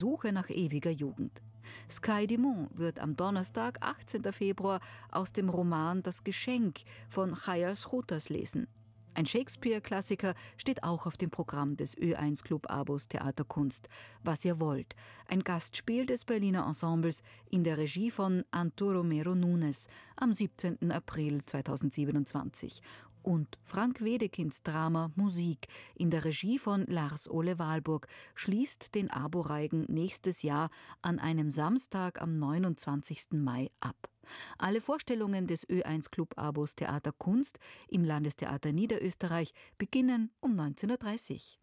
Suche nach ewiger Jugend. Sky Dumont wird am Donnerstag, 18. Februar, aus dem Roman Das Geschenk von Chaya Schroeters lesen. Ein Shakespeare-Klassiker steht auch auf dem Programm des Ö1 Club-Abos Theaterkunst. Was ihr wollt. Ein Gastspiel des Berliner Ensembles in der Regie von Arturo Mero Nunes am 17. April 2027. Und Frank Wedekinds Drama Musik in der Regie von Lars-Ole Wahlburg schließt den Abo-Reigen nächstes Jahr an einem Samstag am 29. Mai ab. Alle Vorstellungen des Ö1 Club-Abos Theaterkunst im Landestheater Niederösterreich beginnen um 19:30 Uhr.